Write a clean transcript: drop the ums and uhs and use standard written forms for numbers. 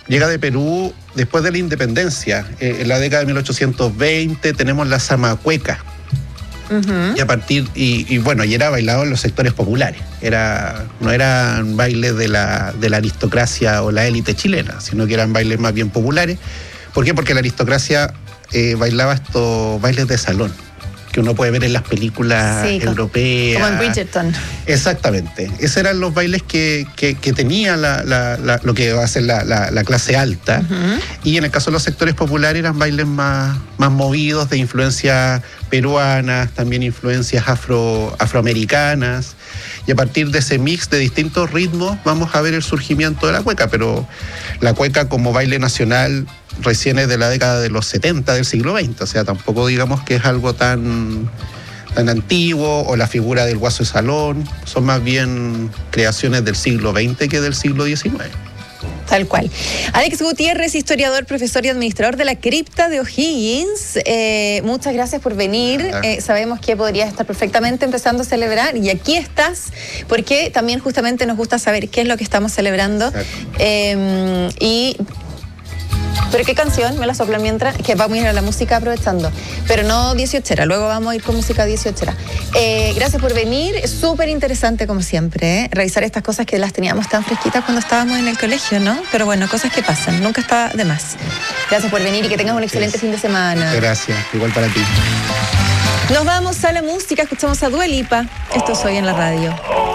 llega de Perú después de la independencia. En la década de 1820 tenemos la zamacueca. Y a partir, y era bailado en los sectores populares. No eran bailes de la aristocracia o la élite chilena, sino que eran bailes más bien populares. ¿Por qué? Porque la aristocracia bailaba estos bailes de salón que uno puede ver en las películas europeas. Como en Bridgerton. Exactamente. Esos eran los bailes que tenía lo que va a ser la clase alta. Y en el caso de los sectores populares eran bailes más movidos, de influencias peruanas, también influencias afroamericanas. Y a partir de ese mix de distintos ritmos vamos a ver el surgimiento de la cueca. Pero la cueca como baile nacional recién es de la década de los 70 del siglo XX, o sea, tampoco digamos que es algo tan antiguo, o la figura del guaso de salón, son más bien creaciones del siglo XX que del siglo XIX. Tal cual. Alex Gutiérrez, historiador, profesor y administrador de la cripta de O'Higgins, muchas gracias por venir. Sabemos que podrías estar perfectamente empezando a celebrar, y aquí estás, porque también justamente nos gusta saber qué es lo que estamos celebrando. ¿Pero qué canción? Me la soplan mientras, que vamos a ir a la música aprovechando. Pero no 18era, luego vamos a ir con música 18era. Gracias por venir, súper interesante como siempre, revisar estas cosas que las teníamos tan fresquitas cuando estábamos en el colegio, ¿no? Pero bueno, cosas que pasan, nunca está de más. Gracias por venir y que tengas un excelente fin de semana. Gracias, igual para ti. Nos vamos a la música, escuchamos a Dua Lipa. Esto es Hoy en la Radio.